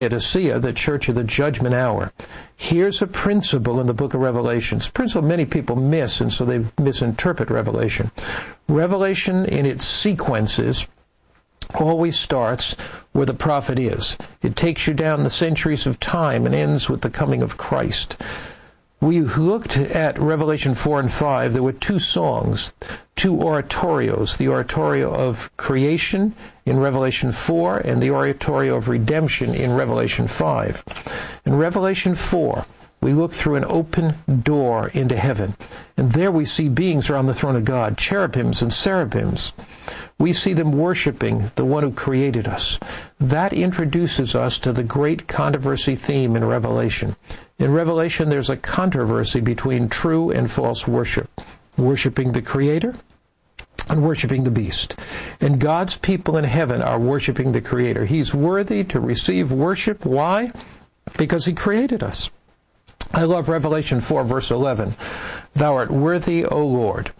Laodicea, the church of the judgment hour. Here's a principle in the book of Revelation. It's a principle many people miss, and so they misinterpret Revelation. Revelation in its sequences always starts where the prophet is. It takes you down the centuries of time and ends with the coming of Christ. We looked at Revelation 4 and 5. There were two songs, two oratorios, the oratorio of creation in Revelation 4 and the oratorio of redemption in Revelation 5. In Revelation 4, we look through an open door into heaven, and there we see beings around the throne of God, cherubims and seraphims. We see them worshiping the one who created us. That introduces us to the great controversy theme in Revelation. In Revelation, there's a controversy between true and false worship, worshiping the Creator and worshiping the beast. And God's people in heaven are worshiping the Creator. He's worthy to receive worship. Why? Because He created us. I love Revelation 4, verse 11. Thou art worthy, O Lord.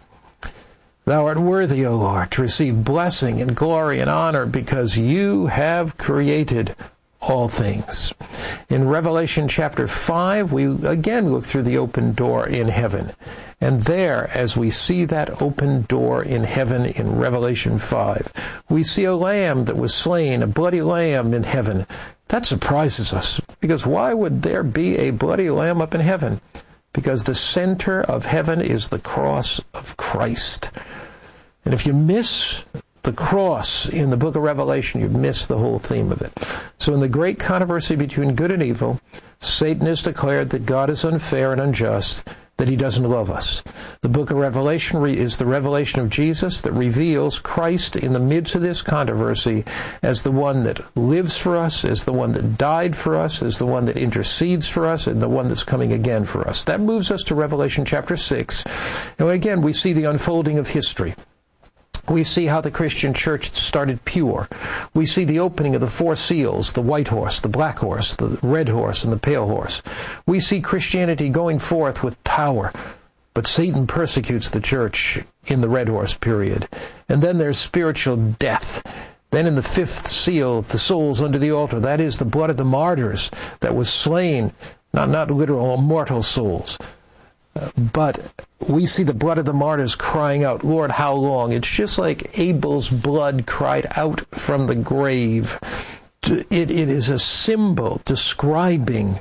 Thou art worthy, O Lord, to receive blessing and glory and honor, because you have created all things. In Revelation chapter 5, we again look through the open door in heaven. And there, as we see that open door in heaven in Revelation 5, we see a lamb that was slain, a bloody lamb in heaven. That surprises us, because why would there be a bloody lamb up in heaven? Because the center of heaven is the cross of Christ. And if you miss the cross in the book of Revelation, you miss the whole theme of it. So in the great controversy between good and evil, Satan has declared that God is unfair and unjust, that He doesn't love us. The book of Revelation is the revelation of Jesus that reveals Christ in the midst of this controversy as the one that lives for us, as the one that died for us, as the one that intercedes for us, and the one that's coming again for us. That moves us to Revelation chapter 6. And again, we see the unfolding of history. We see how the Christian church started pure. We see the opening of the four seals, the white horse, the black horse, the red horse, and the pale horse. We see Christianity going forth with power, but Satan persecutes the church in the red horse period. And then there's spiritual death. Then in the fifth seal, the souls under the altar, that is the blood of the martyrs that was slain, not literal immortal souls. But we see the blood of the martyrs crying out, Lord, how long? It's just like Abel's blood cried out from the grave. It is a symbol describing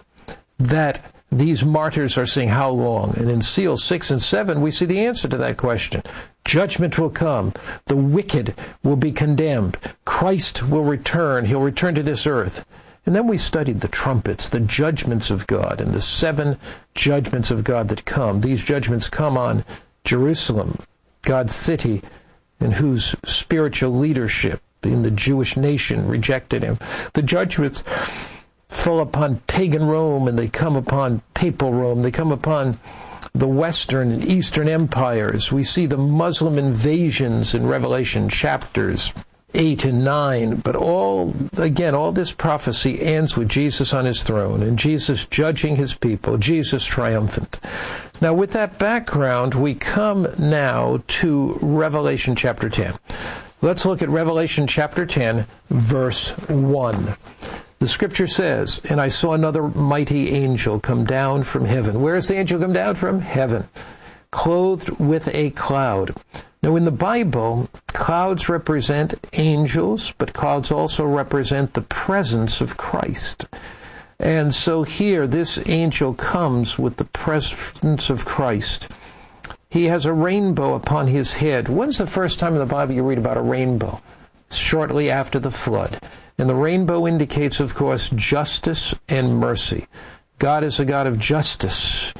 that these martyrs are saying, how long? And in seal 6 and 7, we see the answer to that question. Judgment will come. The wicked will be condemned. Christ will return. He'll return to this earth. And then we studied the trumpets, the judgments of God, and the 7 judgments of God that come. These judgments come on Jerusalem, God's city, and whose spiritual leadership in the Jewish nation rejected Him. The judgments fall upon pagan Rome, and they come upon papal Rome. They come upon the Western and Eastern empires. We see the Muslim invasions in Revelation chapters 8 and 9, but all this prophecy ends with Jesus on His throne and Jesus judging His people, Jesus triumphant. Now, with that background, we come now to Revelation chapter 10. Let's look at Revelation chapter 10, verse 1. The scripture says, And I saw another mighty angel come down from heaven. Where is the angel come down from? Heaven. Clothed with a cloud. Now, in the Bible, clouds represent angels, but clouds also represent the presence of Christ. And so here, this angel comes with the presence of Christ. He has a rainbow upon his head. When's the first time in the Bible you read about a rainbow? Shortly after the flood. And the rainbow indicates, of course, justice and mercy. God is a God of justice.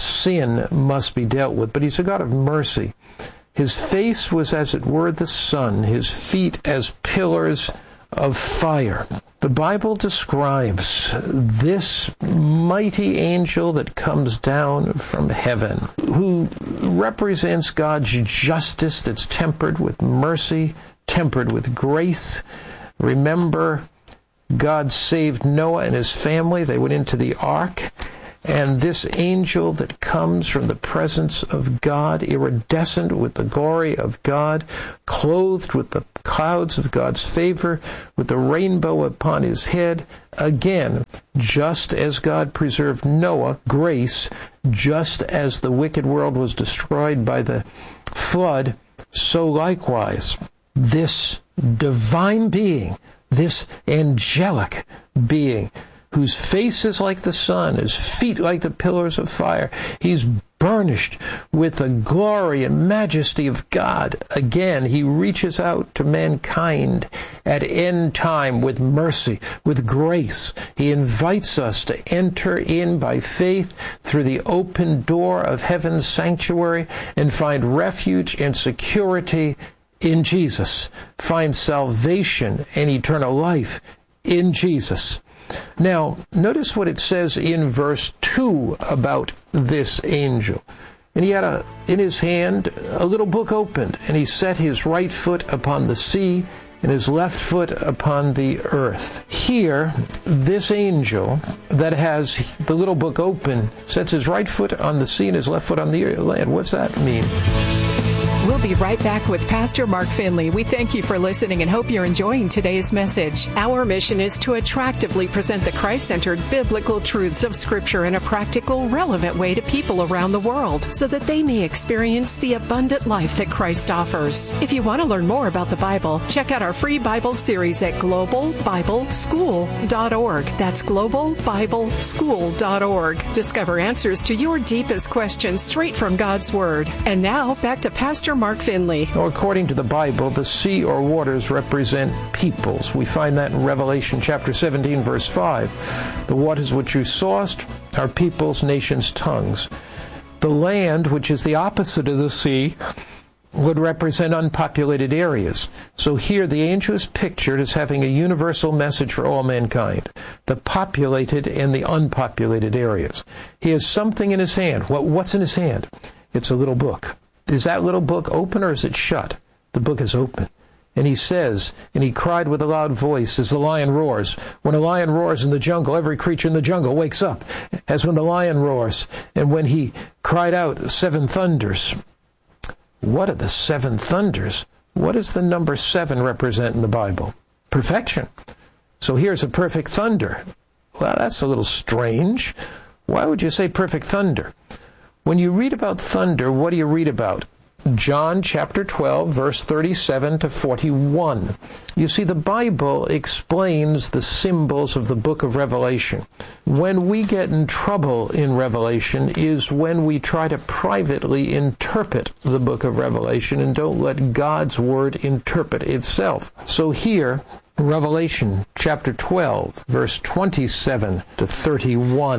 Sin must be dealt with, but He's a God of mercy. His face was as it were the sun, His feet as pillars of fire. The Bible describes this mighty angel that comes down from heaven, who represents God's justice that's tempered with mercy, tempered with grace. Remember, God saved Noah and his family. They went into the ark, And this angel that comes from the presence of God, iridescent with the glory of God, clothed with the clouds of God's favor, with the rainbow upon his head, again, just as God preserved Noah, grace, just as the wicked world was destroyed by the flood, so likewise, this divine being, this angelic being, whose face is like the sun, his feet like the pillars of fire. He's burnished with the glory and majesty of God. Again, he reaches out to mankind at end time with mercy, with grace. He invites us to enter in by faith through the open door of heaven's sanctuary and find refuge and security in Jesus. Find salvation and eternal life in Jesus. Now, notice what it says in verse 2 about this angel. And he had in his hand a little book opened, and he set his right foot upon the sea and his left foot upon the earth. Here, this angel that has the little book open sets his right foot on the sea and his left foot on the land. What's that mean? We'll be right back with Pastor Mark Finley. We thank you for listening and hope you're enjoying today's message. Our mission is to attractively present the Christ-centered biblical truths of Scripture in a practical, relevant way to people around the world so that they may experience the abundant life that Christ offers. If you want to learn more about the Bible, check out our free Bible series at globalbibleschool.org. That's globalbibleschool.org. Discover answers to your deepest questions straight from God's Word. And now, back to Pastor Mark Finley. Well, according to the Bible, the sea or waters represent peoples. We find that in Revelation chapter 17, verse 5. The waters which you sawest are peoples, nations, tongues. The land, which is the opposite of the sea, would represent unpopulated areas. So here the angel is pictured as having a universal message for all mankind, the populated and the unpopulated areas. He has something in his hand. What's in his hand? It's a little book. Is that little book open or is it shut? The book is open. And he says, and he cried with a loud voice as the lion roars. When a lion roars in the jungle, every creature in the jungle wakes up, as when the lion roars. And when he cried out, 7 thunders. What are the 7 thunders? What does the number 7 represent in the Bible? Perfection. So here's a perfect thunder. Well, that's a little strange. Why would you say perfect thunder? When you read about thunder, what do you read about? John chapter 12, verse 37 to 41. You see, the Bible explains the symbols of the book of Revelation. When we get in trouble in Revelation is when we try to privately interpret the book of Revelation and don't let God's word interpret itself. So here, Revelation chapter 12, verse 27 to 31.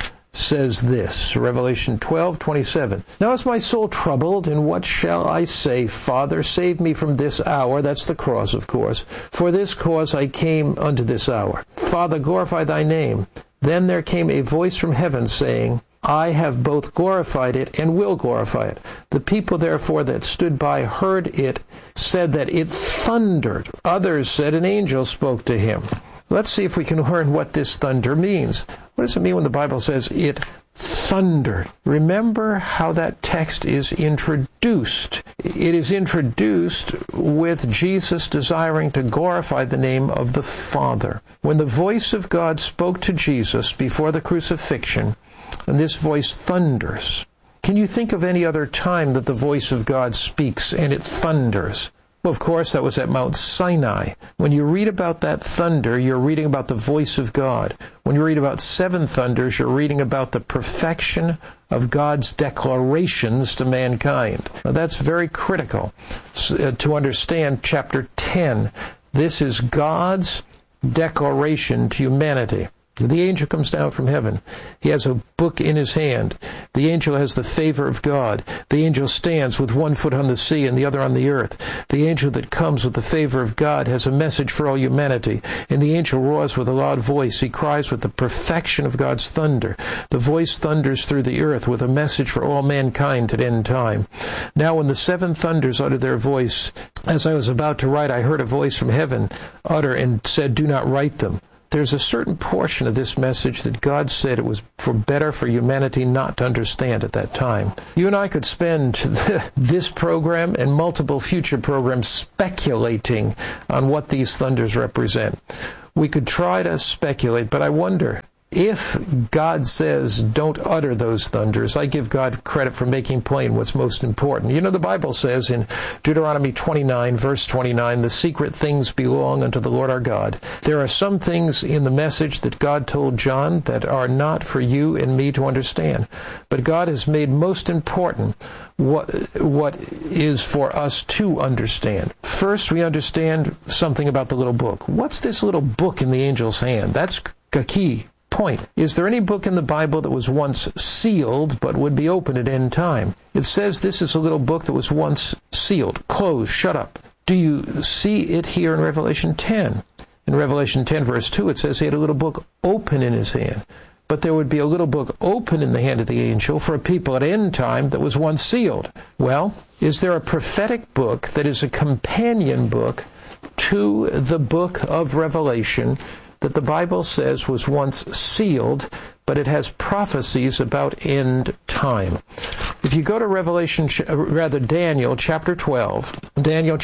Says this, Revelation 12:27. Now is my soul troubled, and what shall I say? Father, save me from this hour. That's the cross, of course. For this cause I came unto this hour. Father, glorify thy name. Then there came a voice from heaven saying, I have both glorified it and will glorify it. The people therefore that stood by heard it, said that it thundered. Others said an angel spoke to him. Let's see if we can learn what this thunder means. What does it mean when the Bible says it thundered? Remember how that text is introduced. It is introduced with Jesus desiring to glorify the name of the Father. When the voice of God spoke to Jesus before the crucifixion, and this voice thunders. Can you think of any other time that the voice of God speaks and it thunders? Well, of course, that was at Mount Sinai. When you read about that thunder, you're reading about the voice of God. When you read about 7 thunders, you're reading about the perfection of God's declarations to mankind. Now, that's very critical to understand chapter 10. This is God's declaration to humanity. The angel comes down from heaven. He has a book in his hand. The angel has the favor of God. The angel stands with one foot on the sea and the other on the earth. The angel that comes with the favor of God has a message for all humanity. And the angel roars with a loud voice. He cries with the perfection of God's thunder. The voice thunders through the earth with a message for all mankind at end time. Now when the 7 thunders uttered their voice, as I was about to write, I heard a voice from heaven utter and said, do not write them. there's a certain portion of this message that God said it was better for humanity not to understand at that time. You and I could spend this program and multiple future programs speculating on what these thunders represent. We could try to speculate, but I wonder, if God says, don't utter those thunders, I give God credit for making plain what's most important. You know, the Bible says in Deuteronomy 29, verse 29, the secret things belong unto the Lord our God. There are some things in the message that God told John that are not for you and me to understand. But God has made most important what is for us to understand. First, we understand something about the little book. What's this little book in the angel's hand? That's a key point. Is there any book in the Bible that was once sealed but would be opened at end time? It says this is a little book that was once sealed, closed, shut up. Do you see it here in Revelation 10? In Revelation 10, verse 2, it says he had a little book open in his hand. But there would be a little book open in the hand of the angel for a people at end time that was once sealed. Well, is there a prophetic book that is a companion book to the book of Revelation that the Bible says was once sealed, but it has prophecies about end time? If you go to Daniel chapter 12,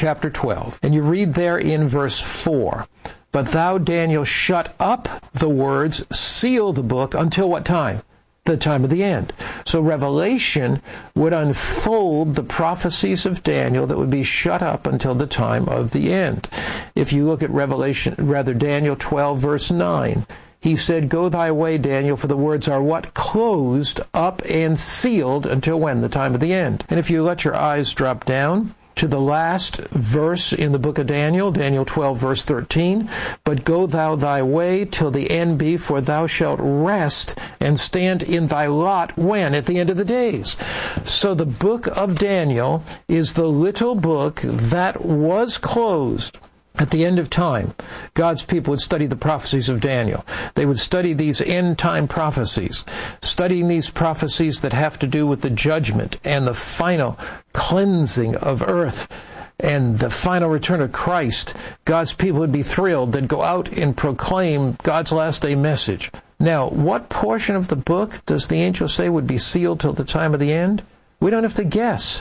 and you read there in verse 4, but thou, Daniel, shut up the words, seal the book, until what time? The time of the end. So Revelation would unfold the prophecies of Daniel that would be shut up until the time of the end. If you look at Daniel 12, verse 9, he said, go thy way, Daniel, for the words are what? Closed up and sealed until when? The time of the end. And if you let your eyes drop down to the last verse in the book of Daniel, Daniel 12, verse 13, but go thou thy way till the end be, for thou shalt rest and stand in thy lot when? At the end of the days. So the book of Daniel is the little book that was closed at the end of time. God's people would study the prophecies of Daniel. They would study these end-time prophecies, studying these prophecies that have to do with the judgment and the final cleansing of earth and the final return of Christ. God's people would be thrilled. They'd go out and proclaim God's last day message. Now, what portion of the book does the angel say would be sealed till the time of the end? We don't have to guess.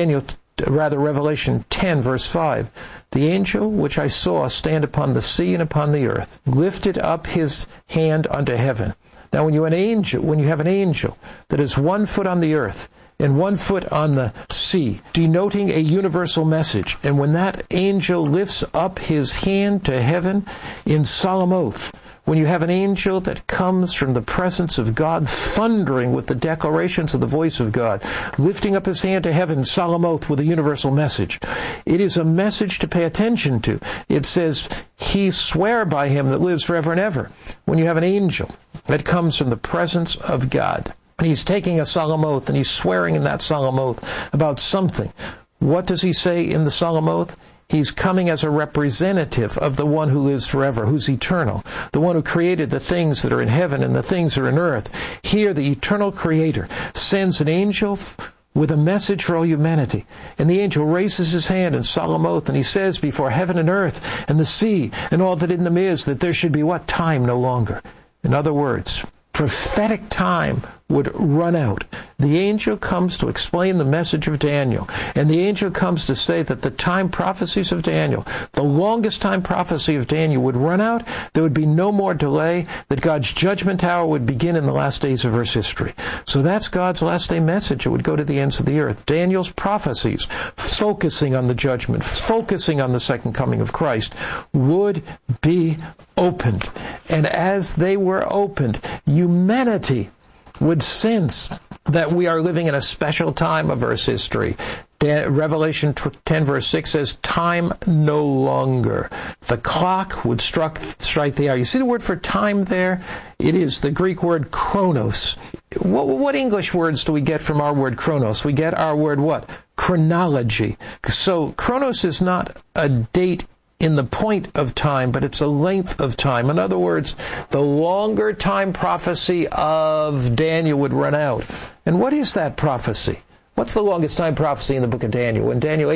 Revelation 10, verse 5. The angel which I saw stand upon the sea and upon the earth lifted up his hand unto heaven. Now, when you have an angel that is 1 foot on the earth and 1 foot on the sea, denoting a universal message, and when that angel lifts up his hand to heaven in solemn oath, when you have an angel that comes from the presence of God, thundering with the declarations of the voice of God, lifting up his hand to heaven in solemn oath with a universal message, it is a message to pay attention to. It says, he swear by him that lives forever and ever. When you have an angel that comes from the presence of God, and he's taking a solemn oath, and he's swearing in that solemn oath about something, what does he say in the solemn oath? He's coming as a representative of the one who lives forever, who's eternal, the one who created the things that are in heaven and the things that are in earth. Here, the eternal Creator sends an angel with a message for all humanity. And the angel raises his hand in solemn oath, and he says before heaven and earth and the sea and all that in them is, that there should be what? Time no longer. In other words, prophetic time would run out. The angel comes to explain the message of Daniel, and the angel comes to say that the time prophecies of Daniel, the longest time prophecy of Daniel, would run out. There would be no more delay, that God's judgment hour would begin in the last days of Earth's history. So that's God's last day message. It would go to the ends of the earth. Daniel's prophecies, focusing on the judgment, focusing on the second coming of Christ, would be opened. And as they were opened, humanity would sense that we are living in a special time of Earth's history. Revelation 10 verse 6 says, time no longer. The clock would strike the hour. You see the word for time there? It is the Greek word chronos. What English words do we get from our word chronos? We get our word what? Chronology. So chronos is not a date in the point of time, but it's a length of time. In other words, the longer time prophecy of Daniel would run out. And what is that prophecy? What's the longest time prophecy in the book of Daniel? In Daniel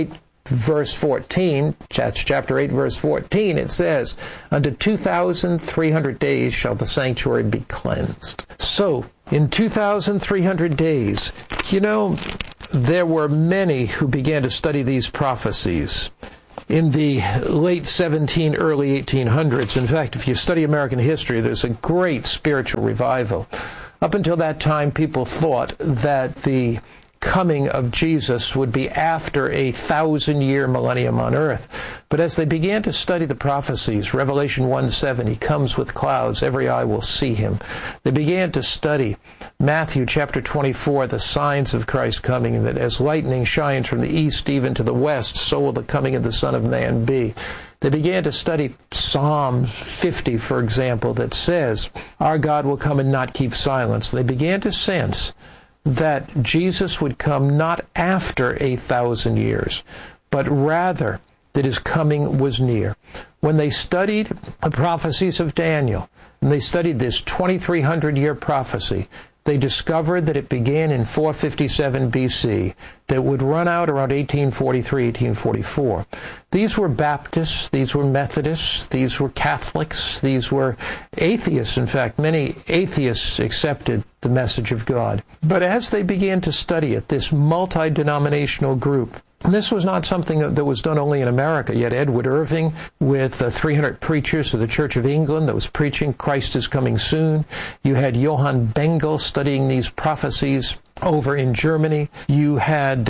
verse 14, that's chapter 8, verse 14, it says, unto 2,300 days shall the sanctuary be cleansed. So, in 2,300 days, there were many who began to study these prophecies in the late 1700s, early 1800s. In fact, if you study American history, there's a great spiritual revival. Up until that time, people thought that the coming of Jesus would be after a 1,000-year millennium on earth. But as they began to study the prophecies, Revelation 1:7, he comes with clouds, every eye will see him. They began to study Matthew chapter 24, the signs of Christ coming, and that as lightning shines from the east even to the west, so will the coming of the Son of Man be. They began to study Psalm 50, for example, that says, our God will come and not keep silence. They began to sense that Jesus would come not after 1,000 years, but rather that his coming was near. When they studied the prophecies of Daniel, and they studied this 2,300-year prophecy, they discovered that it began in 457 BC, that would run out around 1843, 1844. These were Baptists, these were Methodists, these were Catholics, these were atheists. In fact, many atheists accepted the message of God. But as they began to study it, this multi-denominational group, and this was not something that was done only in America. You had Edward Irving with 300 preachers of the Church of England that was preaching Christ is coming soon. You had Johann Bengel studying these prophecies over in Germany. You had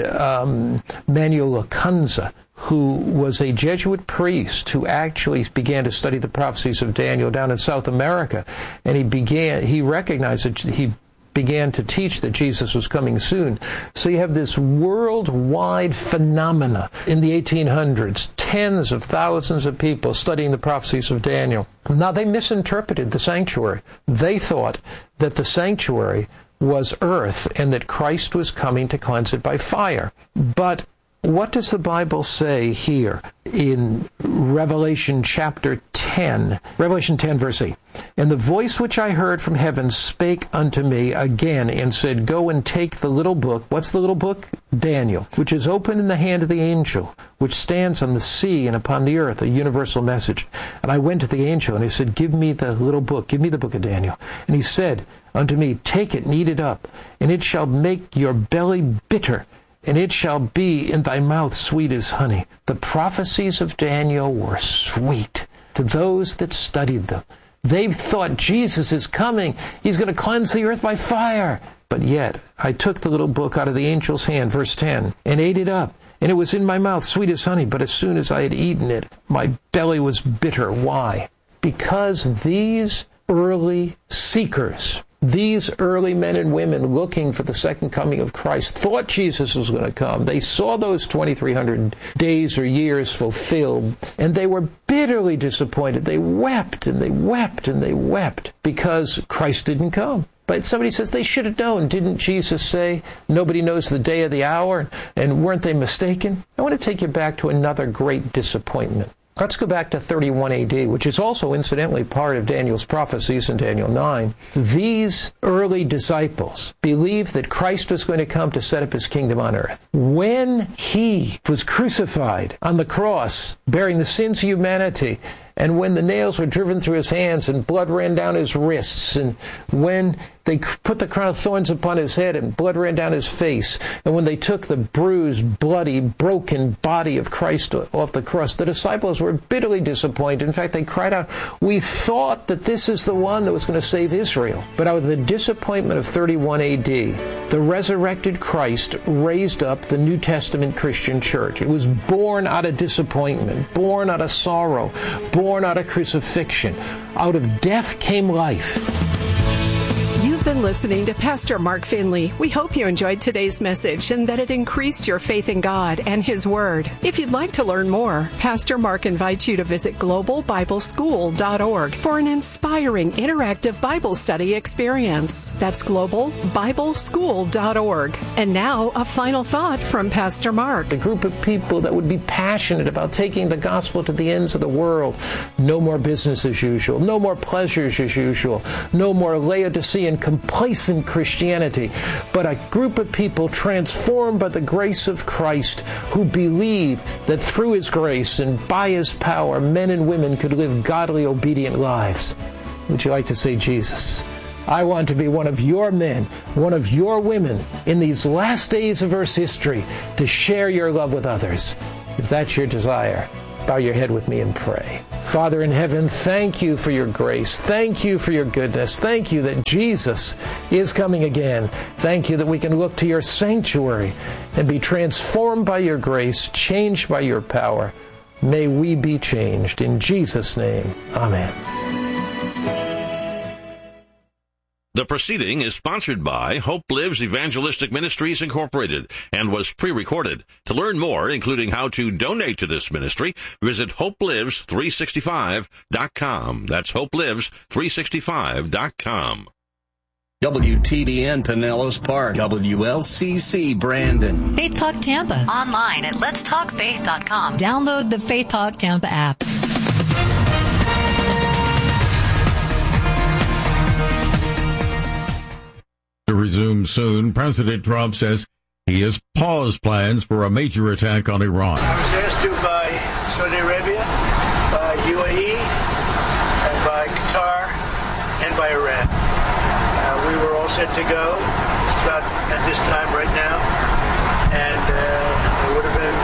Manuel Lacunza, who was a Jesuit priest who actually began to study the prophecies of Daniel down in South America. And he recognized that he began to teach that Jesus was coming soon. So you have this worldwide phenomena in the 1800s, tens of thousands of people studying the prophecies of Daniel. Now, they misinterpreted the sanctuary. They thought that the sanctuary was earth and that Christ was coming to cleanse it by fire. But what does the Bible say here in Revelation chapter 10? Revelation 10, verse 8. And the voice which I heard from heaven spake unto me again and said, go and take the little book. What's the little book? Daniel, which is open in the hand of the angel, which stands on the sea and upon the earth, a universal message. And I went to the angel, and he said, give me the little book. Give me the book of Daniel. And he said unto me, take it and eat it up, and it shall make your belly bitter, and it shall be in thy mouth sweet as honey. The prophecies of Daniel were sweet to those that studied them. They thought Jesus is coming. He's going to cleanse the earth by fire. But yet, I took the little book out of the angel's hand, verse 10, and ate it up. And it was in my mouth sweet as honey. But as soon as I had eaten it, my belly was bitter. Why? Because these early seekers, these early men and women looking for the second coming of Christ, thought Jesus was going to come. They saw those 2,300 days or years fulfilled, and they were bitterly disappointed. They wept and they wept and they wept because Christ didn't come. But somebody says they should have known. Didn't Jesus say, nobody knows the day or the hour? And weren't they mistaken? I want to take you back to another great disappointment. Let's go back to 31 AD, which is also incidentally part of Daniel's prophecies in Daniel 9. These early disciples believed that Christ was going to come to set up his kingdom on earth. When he was crucified on the cross, bearing the sins of humanity, and when the nails were driven through his hands and blood ran down his wrists, and when they put the crown of thorns upon his head and blood ran down his face, and when they took the bruised, bloody, broken body of Christ off the cross, the disciples were bitterly disappointed. In fact, they cried out, we thought that this is the one that was going to save Israel. But out of the disappointment of 31 AD, the resurrected Christ raised up the New Testament Christian church. It was born out of disappointment, born out of sorrow, born out of crucifixion. Out of death came life. You've been listening to Pastor Mark Finley. We hope you enjoyed today's message and that it increased your faith in God and His Word. If you'd like to learn more, Pastor Mark invites you to visit globalbibleschool.org for an inspiring interactive Bible study experience. That's globalbibleschool.org. And now, a final thought from Pastor Mark. A group of people that would be passionate about taking the gospel to the ends of the world. No more business as usual. No more pleasures as usual. No more Laodicean complacent Christianity, but a group of people transformed by the grace of Christ who believe that through His grace and by His power, men and women could live godly, obedient lives. Would you like to say, Jesus, I want to be one of your men, one of your women in these last days of Earth's history to share your love with others? If that's your desire, bow your head with me and pray. Father in heaven, thank you for your grace. Thank you for your goodness. Thank you that Jesus is coming again. Thank you that we can look to your sanctuary and be transformed by your grace, changed by your power. May we be changed. In Jesus' name, amen. The proceeding is sponsored by Hope Lives Evangelistic Ministries Incorporated and was pre-recorded. To learn more, including how to donate to this ministry, visit hopelives365.com. That's hopelives365.com. WTBN Pinellas Park, WLCC Brandon. Faith Talk Tampa. Online at letstalkfaith.com. Download the Faith Talk Tampa app. To resume soon, President Trump says he has paused plans for a major attack on Iran. I was asked to by Saudi Arabia, by UAE, and by Qatar, and by Iran. We were all set to go just about at this time right now, and it would have been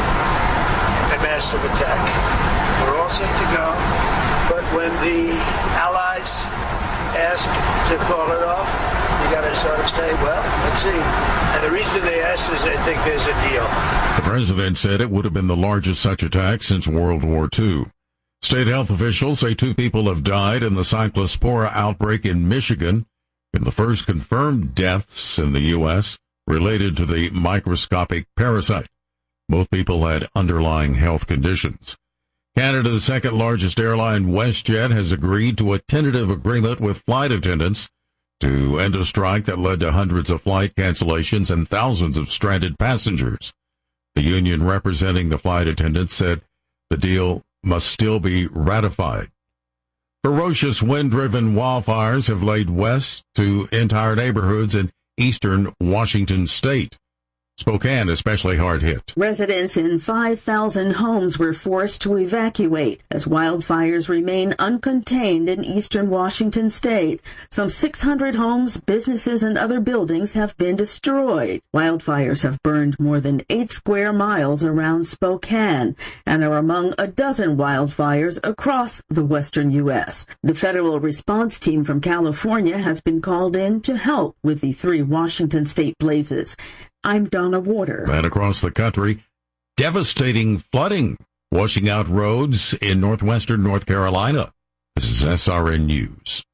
a massive attack. We're all set to go, but when the allies ask to call it off, you got to sort of say, well, let's see. And the reason they asked is they think there's a deal. The president said it would have been the largest such attack since World War II. State health officials say 2 people have died in the Cyclospora outbreak in Michigan, in the first confirmed deaths in the U.S. related to the microscopic parasite. Both people had underlying health conditions. Canada's second-largest airline, WestJet, has agreed to a tentative agreement with flight attendants to end a strike that led to hundreds of flight cancellations and thousands of stranded passengers. The union representing the flight attendants said the deal must still be ratified. Ferocious wind-driven wildfires have laid waste to entire neighborhoods in eastern Washington state. Spokane especially hard hit. Residents in 5,000 homes were forced to evacuate as wildfires remain uncontained in eastern Washington state. Some 600 homes, businesses, and other buildings have been destroyed. Wildfires have burned more than 8 square miles around Spokane and are among a dozen wildfires across the western U.S. The federal response team from California has been called in to help with the 3 Washington state blazes. I'm Donna Water. And across the country, devastating flooding washing out roads in northwestern North Carolina. This is SRN News.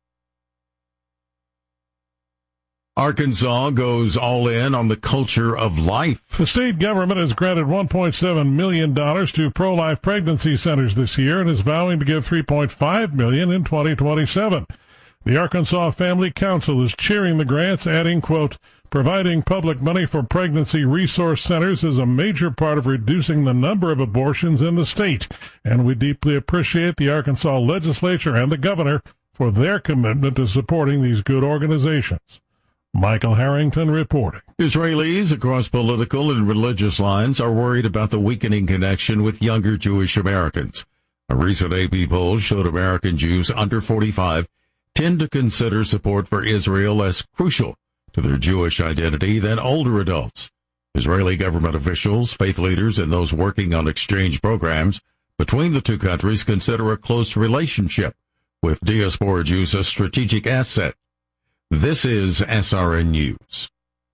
Arkansas goes all in on the culture of life. The state government has granted $1.7 million to pro-life pregnancy centers this year and is vowing to give $3.5 million in 2027. The Arkansas Family Council is cheering the grants, adding, quote, providing public money for pregnancy resource centers is a major part of reducing the number of abortions in the state, and we deeply appreciate the Arkansas legislature and the governor for their commitment to supporting these good organizations. Michael Harrington reporting. Israelis across political and religious lines are worried about the weakening connection with younger Jewish Americans. A recent AP poll showed American Jews under 45 tend to consider support for Israel less crucial to their Jewish identity than older adults. Israeli government officials, faith leaders, and those working on exchange programs between the two countries consider a close relationship with diaspora Jews a strategic asset. This is SRN News.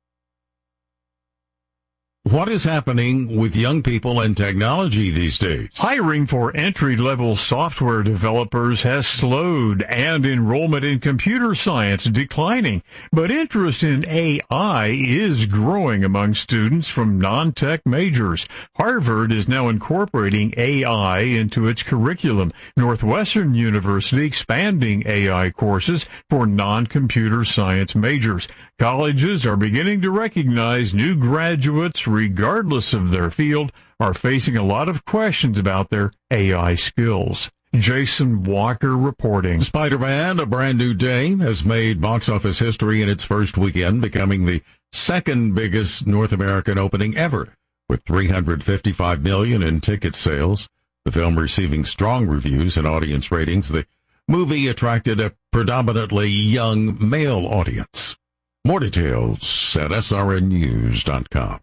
What is happening with young people and technology these days? Hiring for entry-level software developers has slowed and enrollment in computer science declining. But interest in AI is growing among students from non-tech majors. Harvard is now incorporating AI into its curriculum. Northwestern University expanding AI courses for non-computer science majors. Colleges are beginning to recognize new graduates, regardless of their field, are facing a lot of questions about their AI skills. Jason Walker reporting. Spider-Man: A Brand New Day has made box office history in its first weekend, becoming the second biggest North American opening ever, with $355 million in ticket sales. The film receiving strong reviews and audience ratings. The movie attracted a predominantly young male audience. More details at srnnews.com.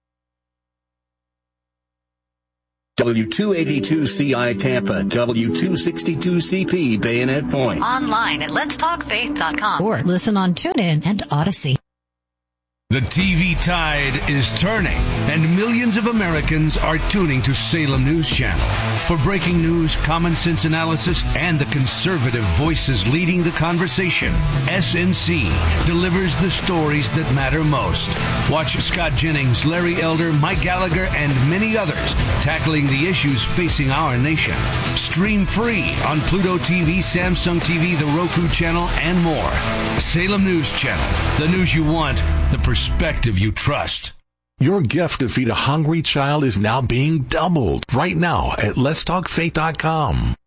W282CI Tampa, W262CP Bayonet Point. Online at letstalkfaith.com or listen on TuneIn and Odyssey. The TV tide is turning, and millions of Americans are tuning to Salem News Channel for breaking news, common sense analysis, and the conservative voices leading the conversation. SNC delivers the stories that matter most. Watch Scott Jennings, Larry Elder, Mike Gallagher, and many others tackling the issues facing our nation. Stream free on Pluto TV, Samsung TV, the Roku channel, and more. Salem News Channel, the news you want, the perspective you trust. Your gift to feed a hungry child is now being doubled right now at letstalkfaith.com.